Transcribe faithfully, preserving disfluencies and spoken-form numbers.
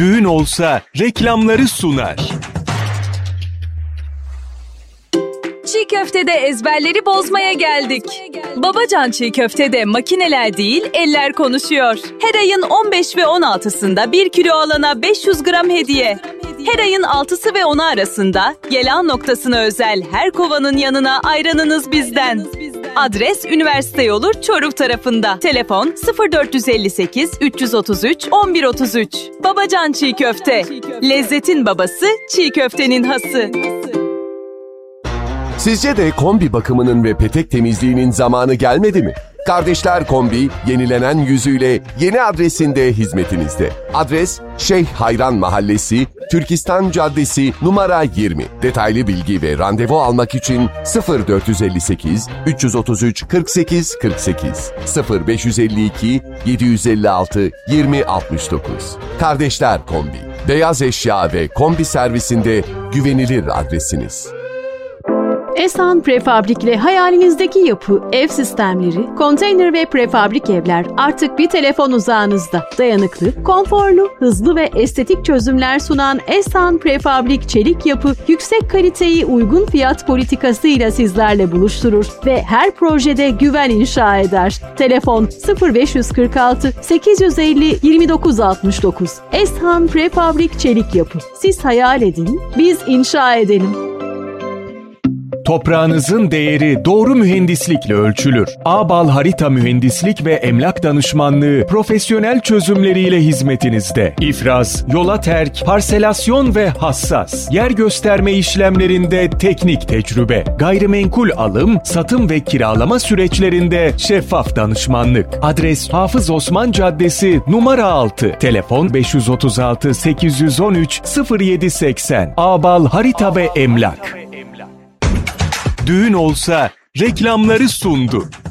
Düğün olsa reklamları sunar. Çiğ köftede ezberleri bozmaya geldik. Babacan Çiğ Köfte'de makineler değil, eller konuşuyor. Her ayın on beş ve on altısında bir kilo alana beş yüz gram hediye. Her ayın altısı ve onu arasında gelen noktasına özel her kovanın yanına ayranınız bizden. Adres Üniversite Yolu Çoruh tarafında. Telefon sıfır dört elli sekiz üç otuz üç on bir otuz üç. Babacan Çiğ Köfte. Lezzetin babası, çiğ köftenin hası. Sizce de kombi bakımının ve petek temizliğinin zamanı gelmedi mi? Kardeşler Kombi, yenilenen yüzüyle yeni adresinde hizmetinizde. Adres Şeyh Hayran Mahallesi, Türkistan Caddesi, numara yirmi. Detaylı bilgi ve randevu almak için sıfır dört elli sekiz üç otuz üç kırk sekiz kırk sekiz, sıfır beş elli iki yedi elli altı yirmi altmış dokuz. Kardeşler Kombi, beyaz eşya ve kombi servisinde güvenilir adresiniz. Esan Prefabrik hayalinizdeki yapı, ev sistemleri, konteyner ve prefabrik evler artık bir telefon uzağınızda. Dayanıklı, konforlu, hızlı ve estetik çözümler sunan Esan Prefabrik Çelik Yapı, yüksek kaliteyi uygun fiyat politikasıyla sizlerle buluşturur ve her projede güven inşa eder. Telefon sıfır beş kırk altı sekiz yüz elli yirmi dokuz altmış dokuz. Esan Prefabrik Çelik Yapı. Siz hayal edin, biz inşa edelim. Toprağınızın değeri doğru mühendislikle ölçülür. Ağbal Harita Mühendislik ve Emlak Danışmanlığı profesyonel çözümleriyle hizmetinizde. İfraz, yola terk, parselasyon ve hassas. Yer gösterme işlemlerinde teknik tecrübe. Gayrimenkul alım, satım ve kiralama süreçlerinde şeffaf danışmanlık. Adres Hafız Osman Caddesi, numara altı. Telefon beş otuz altı sekiz yüz on üç sıfır yedi seksen. Ağbal Harita ve Emlak. Düğün olsa reklamları sundu.